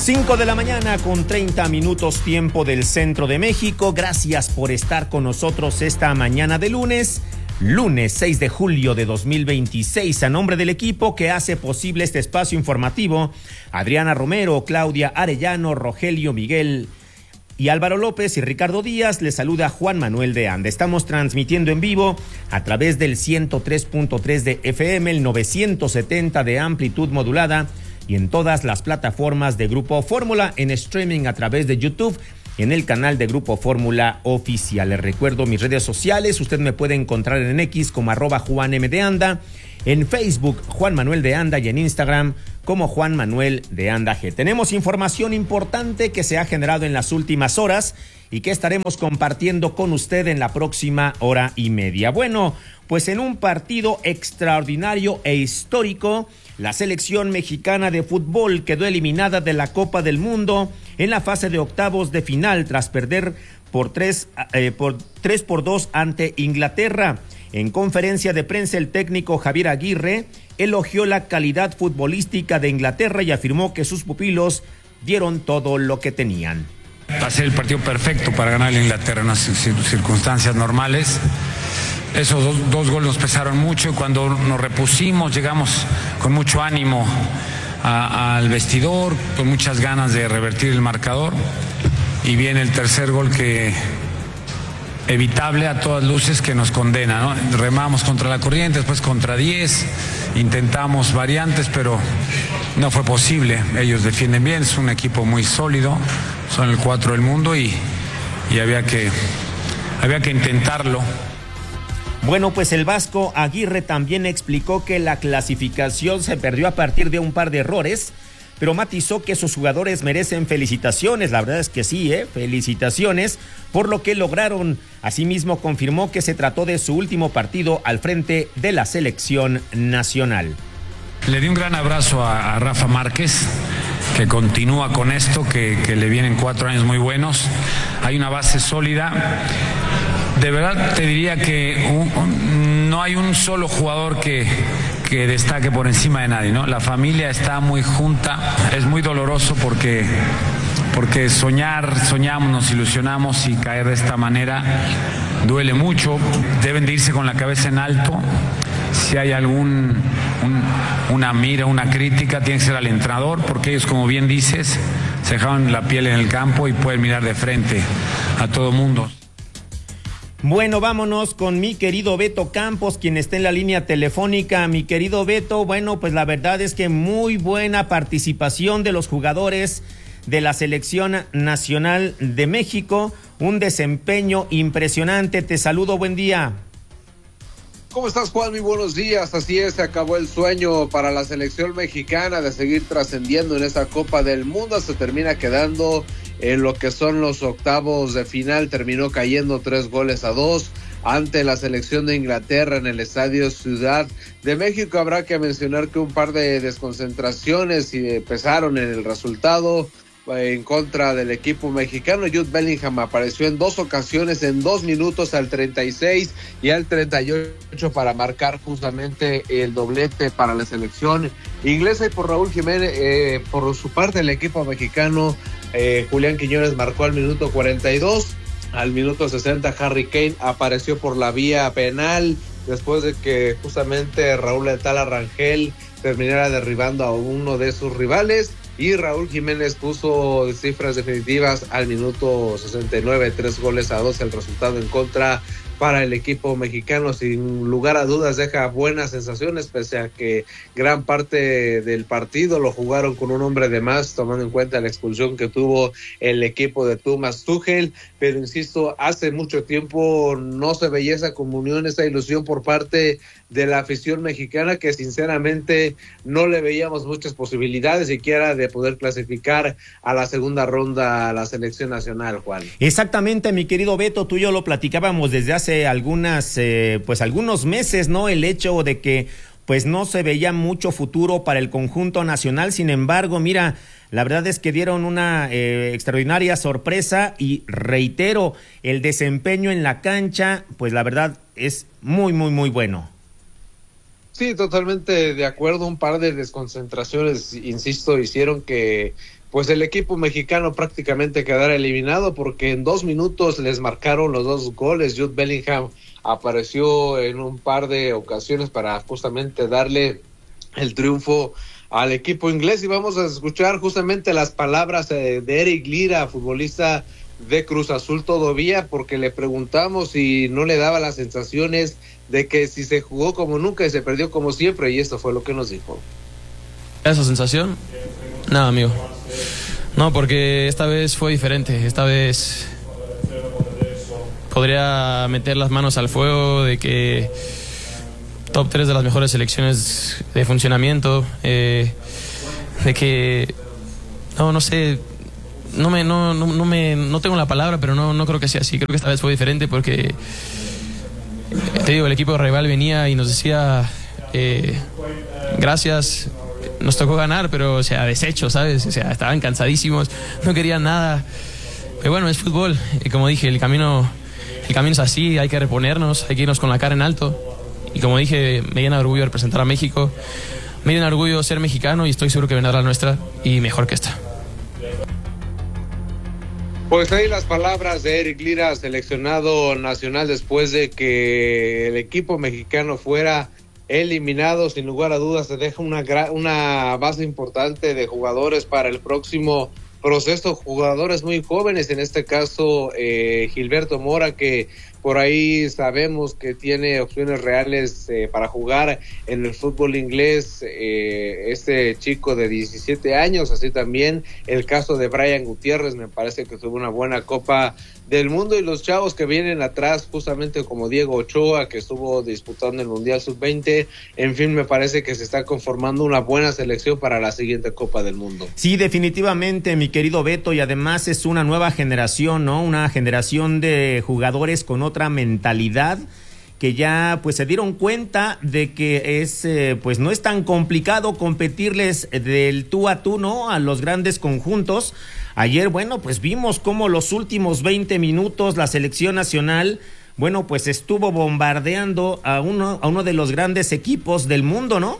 5 de la mañana con 30 minutos tiempo del centro de México. Gracias por estar con nosotros esta mañana de lunes 6 de julio de 2026. A nombre del equipo que hace posible este espacio informativo, Adriana Romero, Claudia Arellano, Rogelio Miguel y Álvaro López y Ricardo Díaz, les saluda Juan Manuel de Anda. Estamos transmitiendo en vivo a través del 103.3 de FM, el 970 de amplitud modulada y en todas las plataformas de Grupo Fórmula, en streaming a través de YouTube, en el canal de Grupo Fórmula Oficial. Les recuerdo mis redes sociales, usted me puede encontrar en X como @JuanM_de_Anda, en Facebook Juan Manuel de Anda y en Instagram como Juan Manuel de Anda G. Tenemos información importante que se ha generado en las últimas horas y que estaremos compartiendo con usted en la próxima hora y media. Bueno, pues en un partido extraordinario e histórico, la selección mexicana de fútbol quedó eliminada de la Copa del Mundo en la fase de octavos de final tras perder por 3-2 ante Inglaterra. En conferencia de prensa, el técnico Javier Aguirre elogió la calidad futbolística de Inglaterra y afirmó que sus pupilos dieron todo lo que tenían. Va a ser el partido perfecto para ganar a Inglaterra en unas circunstancias normales. Esos dos goles nos pesaron mucho y cuando nos repusimos llegamos con mucho ánimo al vestidor, con muchas ganas de revertir el marcador, y viene el tercer gol que evitable a todas luces, que nos condena, ¿no? Remamos contra la corriente, después contra 10, intentamos variantes, pero no fue posible. Ellos defienden bien, es un equipo muy sólido, son el 4 del mundo y había que intentarlo. Bueno, pues el vasco Aguirre también explicó que la clasificación se perdió a partir de un par de errores, pero matizó que sus jugadores merecen felicitaciones. La verdad es que sí, felicitaciones por lo que lograron. Asimismo, confirmó que se trató de su último partido al frente de la selección nacional. Le di un gran abrazo a Rafa Márquez, que continúa con esto, que le vienen 4 años muy buenos. Hay una base sólida. De verdad te diría que no hay un solo jugador que destaque por encima de nadie, ¿no? La familia está muy junta, es muy doloroso porque soñamos, nos ilusionamos, y caer de esta manera duele mucho. Deben de irse con la cabeza en alto. Si hay una mira, una crítica, tiene que ser al entrenador, porque ellos, como bien dices, se dejaron la piel en el campo y pueden mirar de frente a todo mundo. Bueno, vámonos con mi querido Beto Campos, quien está en la línea telefónica. Mi querido Beto, bueno, pues la verdad es que muy buena participación de los jugadores de la Selección Nacional de México, un desempeño impresionante. Te saludo, buen día. ¿Cómo estás, Juan? Muy buenos días. Así es, se acabó el sueño para la selección mexicana de seguir trascendiendo en esta Copa del Mundo. Se termina quedando en lo que son los octavos de final. Terminó cayendo 3-2 ante la selección de Inglaterra en el Estadio Ciudad de México. Habrá que mencionar que un par de desconcentraciones pesaron en el resultado en contra del equipo mexicano. Jude Bellingham apareció en 2 ocasiones, en 2 minutos, al 36 y al 38, para marcar justamente el doblete para la selección inglesa. Y por Raúl Jiménez, por su parte, el equipo mexicano, Julián Quiñones marcó al minuto 42. Al minuto 60, Harry Kane apareció por la vía penal después de que justamente Raúl El Tala Rangel terminara derribando a uno de sus rivales. Y Raúl Jiménez puso cifras definitivas al minuto 69, 3-2, el resultado en contra para el equipo mexicano. Sin lugar a dudas deja buenas sensaciones, pese a que gran parte del partido lo jugaron con un hombre de más, tomando en cuenta la expulsión que tuvo el equipo de Thomas Tuchel. Pero insisto, hace mucho tiempo no se veía esa comunión, esa ilusión por parte de la afición mexicana, que sinceramente no le veíamos muchas posibilidades siquiera de poder clasificar a la segunda ronda a la selección nacional, Juan. Exactamente, mi querido Beto, tú y yo lo platicábamos desde hace algunos meses, ¿no? El hecho de que pues no se veía mucho futuro para el conjunto nacional. Sin embargo, mira, la verdad es que dieron una extraordinaria sorpresa y reitero, el desempeño en la cancha, pues la verdad es muy, muy, muy bueno. Sí, totalmente de acuerdo. Un par de desconcentraciones, insisto, hicieron que pues el equipo mexicano prácticamente quedara eliminado, porque en 2 minutos les marcaron los 2 goles. Jude Bellingham apareció en un par de ocasiones para justamente darle el triunfo al equipo inglés, y vamos a escuchar justamente las palabras de Eric Lira, futbolista de Cruz Azul todavía, porque le preguntamos si no le daba las sensaciones de que si se jugó como nunca y se perdió como siempre, y esto fue lo que nos dijo. ¿Esa sensación? Nada, amigo. No, porque esta vez fue diferente. Esta vez podría meter las manos al fuego de que top 3 de las mejores selecciones de funcionamiento, de que no sé, no tengo la palabra, pero no creo que sea así. Creo que esta vez fue diferente porque te digo, el equipo rival venía y nos decía gracias, nos tocó ganar, pero o sea, deshecho, ¿sabes? O sea, estaban cansadísimos, no querían nada. Pero bueno, es fútbol, y como dije, el camino es así, hay que reponernos, hay que irnos con la cara en alto. Y como dije, me llena de orgullo representar a México, me llena de orgullo ser mexicano, y estoy seguro que vendrá la nuestra y mejor que esta. Pues ahí las palabras de Eric Lira, seleccionado nacional, después de que el equipo mexicano fuera eliminado. Sin lugar a dudas se deja una base importante de jugadores para el próximo proceso, jugadores muy jóvenes, en este caso Gilberto Mora, que por ahí sabemos que tiene opciones reales para jugar en el fútbol inglés, este chico de 17 años, así también el caso de Brian Gutiérrez, me parece que tuvo una buena Copa del Mundo, y los chavos que vienen atrás, justamente como Diego Ochoa, que estuvo disputando el Mundial Sub-20, en fin, me parece que se está conformando una buena selección para la siguiente Copa del Mundo. Sí, definitivamente, mi querido Beto, y además es una nueva generación, ¿no? Una generación de jugadores con otra mentalidad, que ya pues se dieron cuenta de que es pues no es tan complicado competirles del tú a tú, ¿no? A los grandes conjuntos. Ayer, bueno, pues vimos cómo los últimos 20 minutos la selección nacional, bueno, pues estuvo bombardeando a uno de los grandes equipos del mundo, ¿no?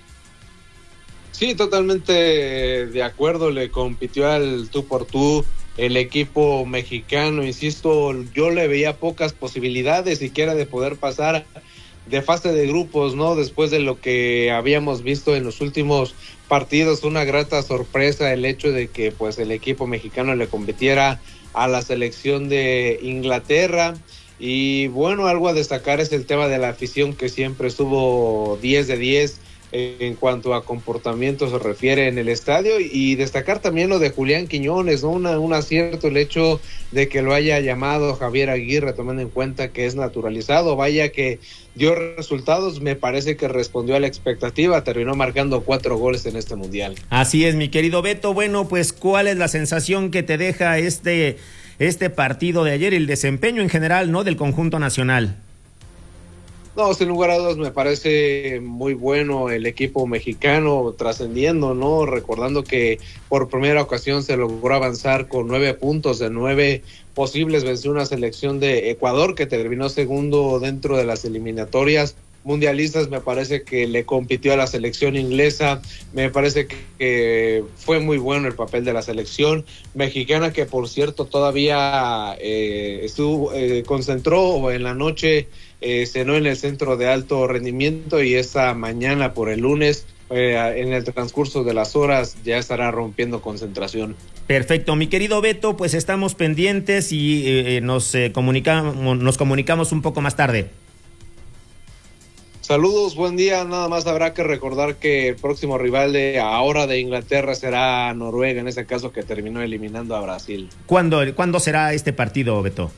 Sí, totalmente de acuerdo, le compitió al tú por tú el equipo mexicano, insisto, yo le veía pocas posibilidades siquiera de poder pasar de fase de grupos, ¿no? Después de lo que habíamos visto en los últimos partidos, una grata sorpresa el hecho de que pues el equipo mexicano le compitiera a la selección de Inglaterra. Y bueno, algo a destacar es el tema de la afición, que siempre estuvo 10 de 10 en cuanto a comportamiento se refiere en el estadio, y destacar también lo de Julián Quiñones, ¿no? Un acierto el hecho de que lo haya llamado Javier Aguirre, tomando en cuenta que es naturalizado. Vaya que dio resultados, me parece que respondió a la expectativa, terminó marcando 4 goles en este mundial. Así es, mi querido Beto. Bueno, pues ¿cuál es la sensación que te deja este partido de ayer, el desempeño en general, ¿no?, del conjunto nacional? No, sin lugar a dudas me parece muy bueno el equipo mexicano trascendiendo, ¿no? Recordando que por primera ocasión se logró avanzar con 9 puntos de 9 posibles, venció una selección de Ecuador que terminó segundo dentro de las eliminatorias mundialistas. Me parece que le compitió a la selección inglesa, me parece que fue muy bueno el papel de la selección mexicana, que por cierto todavía concentró en la noche, cenó en el centro de alto rendimiento, y esta mañana por el lunes en el transcurso de las horas ya estará rompiendo concentración. Perfecto, mi querido Beto, pues estamos pendientes y nos comunicamos un poco más tarde. Saludos, buen día. Nada más habrá que recordar que el próximo rival de Inglaterra será Noruega, en ese caso, que terminó eliminando a Brasil. ¿Cuándo será este partido, Beto?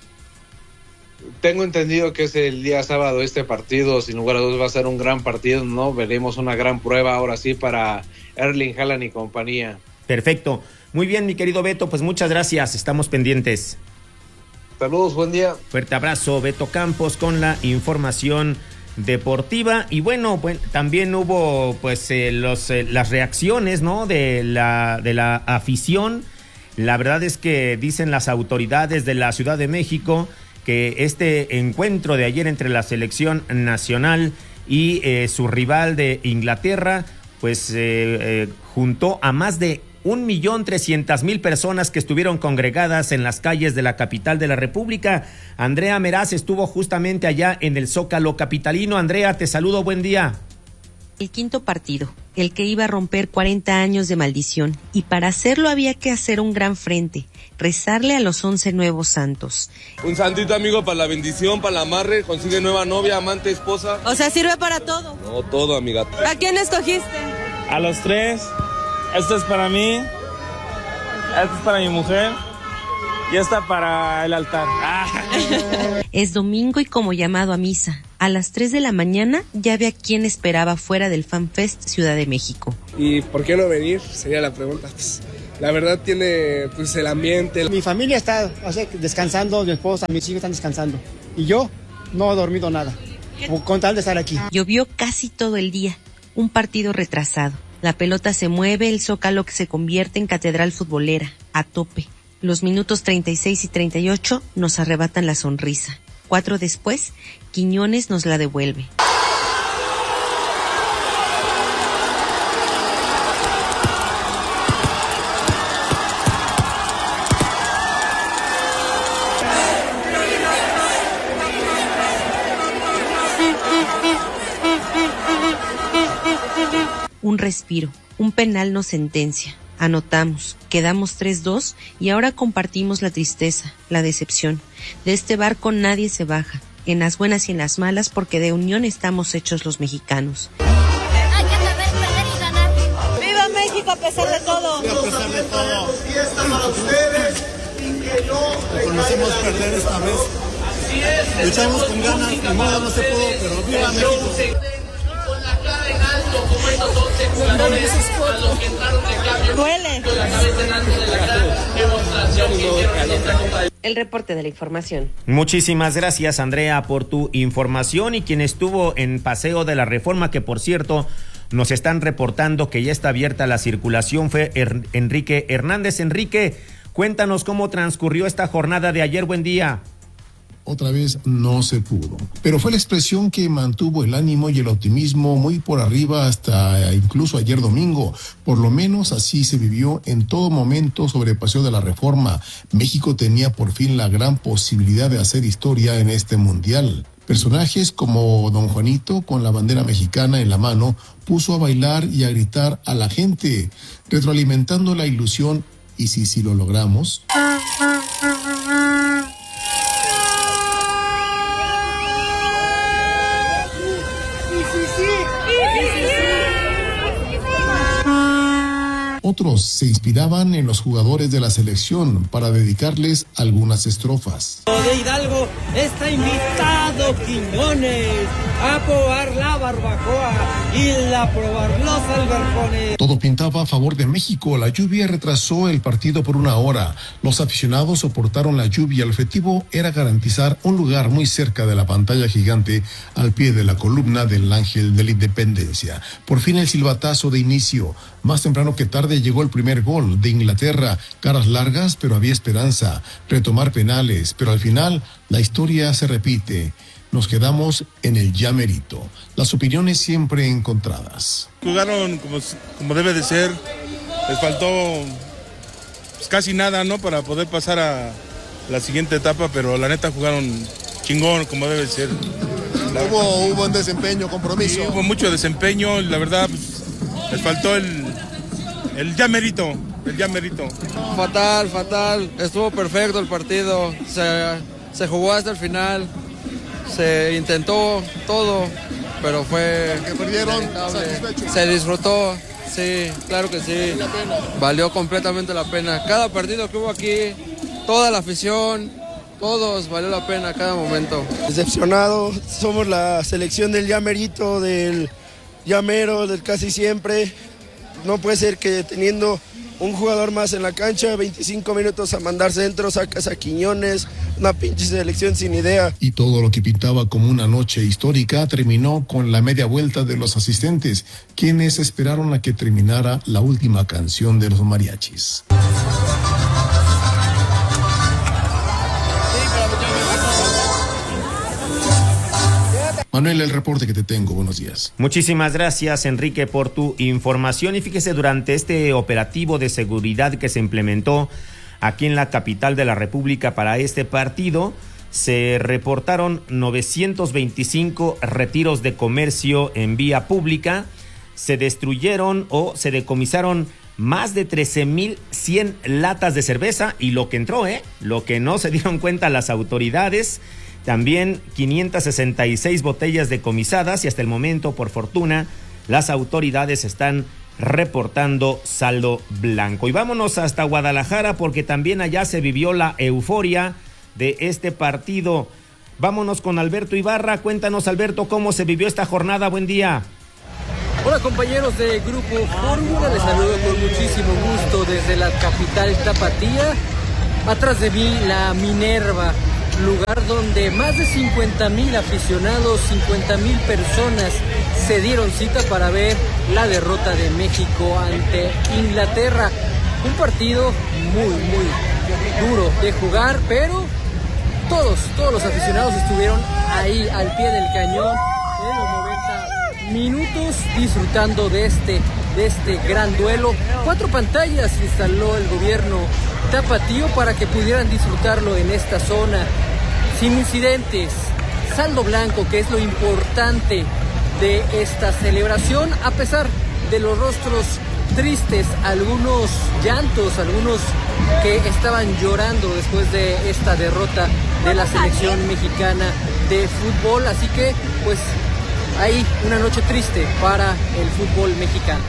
Tengo entendido que es el día sábado este partido, sin lugar a dudas va a ser un gran partido, ¿no? Veremos una gran prueba ahora sí para Erling Haaland y compañía. Perfecto. Muy bien, mi querido Beto, pues muchas gracias, estamos pendientes. Saludos, buen día. Fuerte abrazo, Beto Campos, con la información deportiva. Y bueno, también hubo pues las reacciones, ¿no?, de la afición. La verdad es que dicen las autoridades de la Ciudad de México que este encuentro de ayer entre la selección nacional y su rival de Inglaterra pues juntó a más de 1,300,000 personas que estuvieron congregadas en las calles de la capital de la República. Andrea Meraz estuvo justamente allá en el Zócalo capitalino. Andrea, te saludo, buen día. El quinto partido, el que iba a romper 40 años de maldición, y para hacerlo había que hacer un gran frente, rezarle a los 11 nuevos santos. Un santito, amigo, para la bendición, para el amarre, consigue nueva novia, amante, esposa. O sea, ¿sirve para todo? No, todo, amiga. ¿A quién escogiste? A los 3. Esta es para mí, esta es para mi mujer y esta para el altar. Es domingo y como llamado a misa, a las 3 de la mañana ya había quien esperaba fuera del FanFest Ciudad de México. ¿Y por qué no venir? Sería la pregunta. Pues, la verdad tiene pues el ambiente. Mi familia está descansando, mi esposa, mis hijos están descansando y yo no he dormido nada, con tal de estar aquí. Llovió casi todo el día, un partido retrasado. La pelota se mueve, el Zócalo que se convierte en catedral futbolera, a tope. Los minutos 36 y 38 nos arrebatan la sonrisa. 4 después, Quiñones nos la devuelve. Un respiro, un penal nos sentencia. Anotamos, quedamos 3-2 y ahora compartimos la tristeza, la decepción. De este barco nadie se baja, en las buenas y en las malas, porque de unión estamos hechos los mexicanos. Hay que saber perder y ganar. ¡Viva México a pesar de todo! Sí, a pesar de todo. Fiesta para ustedes y que no reconocemos perder esta vez. Luchamos con ganas, ni modo no se pudo, pero viva México. Duele. El reporte de la información. Muchísimas gracias, Andrea, por tu información. Y quien estuvo en Paseo de la Reforma, que por cierto nos están reportando que ya está abierta la circulación, fue Enrique Hernández. Enrique, cuéntanos cómo transcurrió esta jornada de ayer. Buen día. Otra vez no se pudo, pero fue la expresión que mantuvo el ánimo y el optimismo muy por arriba hasta incluso ayer domingo. Por lo menos así se vivió en todo momento sobre Paseo de la Reforma. México tenía por fin la gran posibilidad de hacer historia en este mundial. Personajes como Don Juanito, con la bandera mexicana en la mano, puso a bailar y a gritar a la gente, retroalimentando la ilusión. ¿Y si lo logramos? Otros se inspiraban en los jugadores de la selección para dedicarles algunas estrofas. De Hidalgo está invitado Quiñones a probar la barbacoa y a probar los albercones. Todo pintaba a favor de México. La lluvia retrasó el partido por 1 hora. Los aficionados soportaron la lluvia. El objetivo era garantizar un lugar muy cerca de la pantalla gigante al pie de la columna del Ángel de la Independencia. Por fin el silbatazo de inicio. Más temprano que tarde llegó el primer gol de Inglaterra. Caras largas, pero había esperanza. Retomar penales, pero al final la historia se repite. Nos quedamos en el ya merito. Las opiniones siempre encontradas. Jugaron como debe de ser. Les faltó pues, casi nada, ¿no? Para poder pasar a la siguiente etapa, pero la neta jugaron chingón, como debe ser. Hubo buen desempeño, compromiso. Sí, hubo mucho desempeño, la verdad, pues, les faltó el ya merito, el ya merito. Fatal, estuvo perfecto el partido, se jugó hasta el final, se intentó todo, pero fue... Que perdieron, satisfechos. Se disfrutó, sí, claro que sí, valió completamente la pena. Cada partido que hubo aquí, toda la afición, todos, valió la pena cada momento. Decepcionado, somos la selección del ya merito, del ya mero, del casi siempre. No puede ser que teniendo un jugador más en la cancha, 25 minutos a mandar centro, sacas a Quiñones, una pinche selección sin idea. Y todo lo que pintaba como una noche histórica terminó con la media vuelta de los asistentes, quienes esperaron a que terminara la última canción de los mariachis. Manuel, el reporte que te tengo. Buenos días. Muchísimas gracias, Enrique, por tu información. Y fíjese, durante este operativo de seguridad que se implementó aquí en la capital de la República para este partido, se reportaron 925 retiros de comercio en vía pública, se destruyeron o se decomisaron más de 13,100 latas de cerveza y lo que entró, lo que no se dieron cuenta las autoridades, también 566 botellas decomisadas y hasta el momento, por fortuna, las autoridades están reportando saldo blanco. Y vámonos hasta Guadalajara porque también allá se vivió la euforia de este partido. Vámonos con Alberto Ibarra. Cuéntanos, Alberto, cómo se vivió esta jornada. Buen día. Hola compañeros de Grupo Fórmula, les saludo con muchísimo gusto desde la capital tapatía. Atrás de mí la Minerva, lugar donde más de 50,000 aficionados, 50,000 personas se dieron cita para ver la derrota de México ante Inglaterra. Un partido muy duro de jugar, pero todos los aficionados estuvieron ahí al pie del cañón en los 90 minutos disfrutando de este gran duelo. 4 pantallas instaló el gobierno tapatío para que pudieran disfrutarlo en esta zona sin incidentes, saldo blanco, que es lo importante de esta celebración, a pesar de los rostros tristes, algunos llantos, algunos que estaban llorando después de esta derrota de la selección mexicana de fútbol. Así que pues ahí una noche triste para el fútbol mexicano.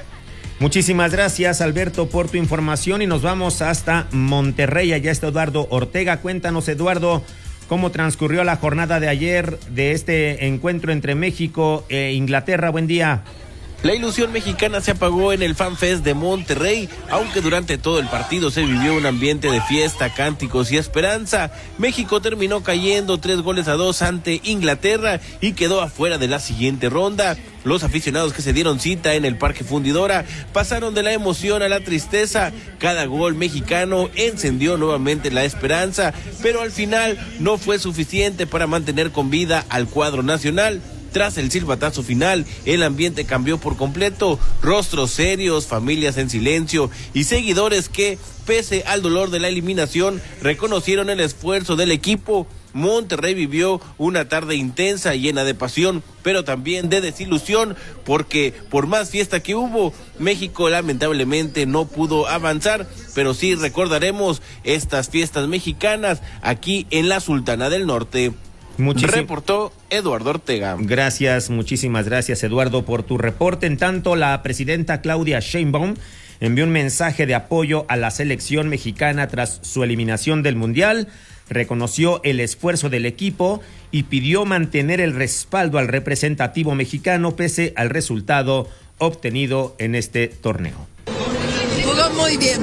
Muchísimas gracias, Alberto, por tu información y nos vamos hasta Monterrey. Allá está Eduardo Ortega. Cuéntanos, Eduardo, cómo transcurrió la jornada de ayer de este encuentro entre México e Inglaterra. Buen día. La ilusión mexicana se apagó en el FanFest de Monterrey, aunque durante todo el partido se vivió un ambiente de fiesta, cánticos y esperanza. México terminó cayendo 3-2 ante Inglaterra y quedó afuera de la siguiente ronda. Los aficionados que se dieron cita en el Parque Fundidora pasaron de la emoción a la tristeza. Cada gol mexicano encendió nuevamente la esperanza, pero al final no fue suficiente para mantener con vida al cuadro nacional. Tras el silbatazo final, el ambiente cambió por completo, rostros serios, familias en silencio y seguidores que, pese al dolor de la eliminación, reconocieron el esfuerzo del equipo. Monterrey vivió una tarde intensa, llena de pasión, pero también de desilusión, porque por más fiesta que hubo, México lamentablemente no pudo avanzar, pero sí recordaremos estas fiestas mexicanas aquí en la Sultana del Norte. Reportó Eduardo Ortega. Gracias, muchísimas gracias, Eduardo, por tu reporte. En tanto, la presidenta Claudia Sheinbaum envió un mensaje de apoyo a la selección mexicana tras su eliminación del Mundial, reconoció el esfuerzo del equipo y pidió mantener el respaldo al representativo mexicano pese al resultado obtenido en este torneo. Jugó muy bien.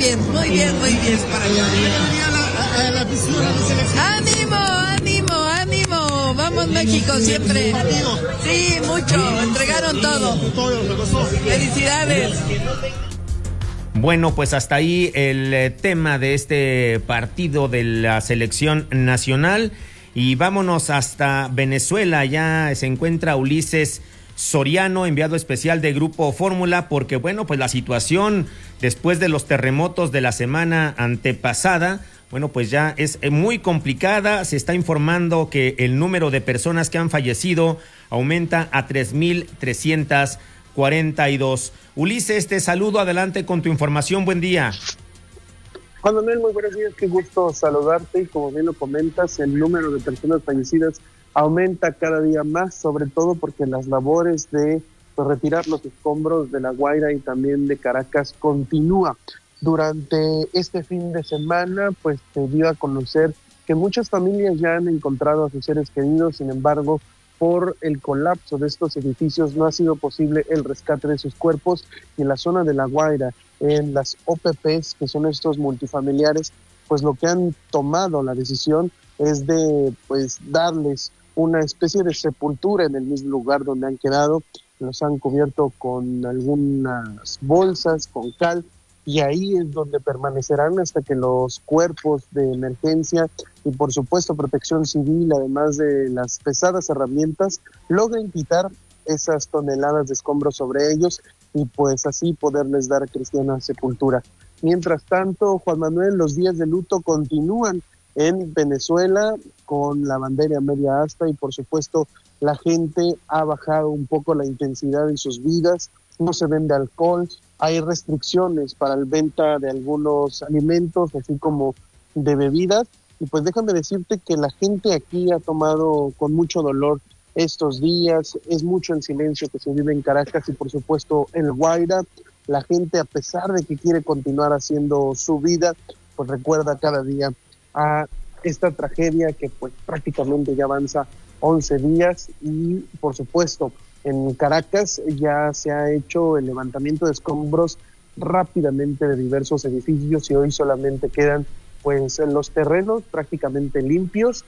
¡Ánimo! Vamos México siempre. Sí, mucho. Entregaron todo. Felicidades. Bueno, pues hasta ahí el tema de este partido de la selección nacional y vámonos hasta Venezuela. Ya se encuentra Ulises Soriano, enviado especial de Grupo Fórmula, porque bueno, pues la situación después de los terremotos de la semana antepasada, bueno, pues ya es muy complicada. Se está informando que el número de personas que han fallecido aumenta a 3,342. Ulises, te saludo, adelante con tu información, buen día. Juan Manuel, muy buenos días, qué gusto saludarte y como bien lo comentas, el número de personas fallecidas aumenta cada día más, sobre todo porque las labores de retirar los escombros de La Guaira y también de Caracas continúa. Durante este fin de semana, pues se dio a conocer que muchas familias ya han encontrado a sus seres queridos, sin embargo, por el colapso de estos edificios no ha sido posible el rescate de sus cuerpos y en la zona de La Guaira, en las OPPs, que son estos multifamiliares, pues lo que han tomado la decisión es de pues darles una especie de sepultura en el mismo lugar donde han quedado. Los han cubierto con algunas bolsas, con cal, y ahí es donde permanecerán hasta que los cuerpos de emergencia y por supuesto Protección Civil, además de las pesadas herramientas, logren quitar esas toneladas de escombros sobre ellos y pues así poderles dar cristiana sepultura. Mientras tanto, Juan Manuel, los días de luto continúan en Venezuela con la bandera a media asta y por supuesto la gente ha bajado un poco la intensidad en sus vidas, no se vende alcohol, hay restricciones para la venta de algunos alimentos así como de bebidas y pues déjame decirte que la gente aquí ha tomado con mucho dolor estos días, es mucho el silencio que se vive en Caracas y por supuesto en El Guaira. La gente, a pesar de que quiere continuar haciendo su vida, pues recuerda cada día a esta tragedia que pues prácticamente ya avanza 11 días y por supuesto en Caracas ya se ha hecho el levantamiento de escombros rápidamente de diversos edificios y hoy solamente quedan pues los terrenos prácticamente limpios